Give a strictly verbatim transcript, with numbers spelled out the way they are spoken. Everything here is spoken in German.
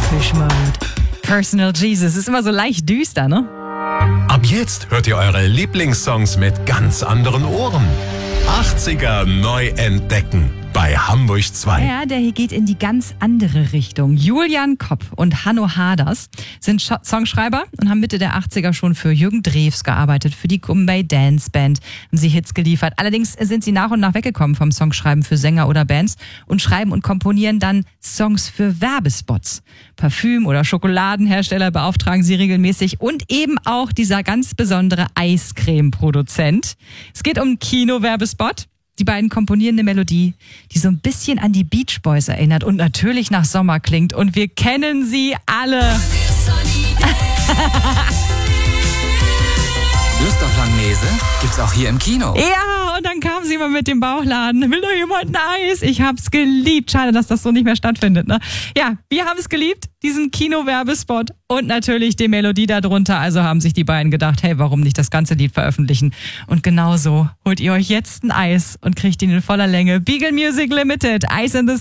Depeche Mode. Personal Jesus. Ist immer so leicht düster, ne? Ab jetzt hört ihr eure Lieblingssongs mit ganz anderen Ohren. achtziger neu entdecken bei Hamburg zwei. Ja, der hier geht in die ganz andere Richtung. Julian Kopp und Hanno Haders sind Sch- Songschreiber und haben Mitte der achtziger schon für Jürgen Drews gearbeitet, für die Gumbay Dance Band, haben sie Hits geliefert. Allerdings sind sie nach und nach weggekommen vom Songschreiben für Sänger oder Bands und schreiben und komponieren dann Songs für Werbespots. Parfüm- oder Schokoladenhersteller beauftragen sie regelmäßig und eben auch dieser ganz besondere Eiscreme-Produzent. Es geht um einen Kino-Werbespot. Die beiden komponieren eine Melodie, die so ein bisschen an die Beach Boys erinnert und natürlich nach Sommer klingt. Und wir kennen sie alle. Lust auf Langnese? Gibt's auch hier im Kino. Ja, und dann kam sie mal mit dem Bauchladen. Will doch jemand ein Eis? Ich hab's geliebt. Schade, dass das so nicht mehr stattfindet, ne? Ja, wir haben es geliebt, diesen Kino-Werbespot und natürlich die Melodie darunter. Also haben sich die beiden gedacht, hey, warum nicht das ganze Lied veröffentlichen? Und genauso holt ihr euch jetzt ein Eis und kriegt ihn in voller Länge. Beagle Music Limited, Eis in the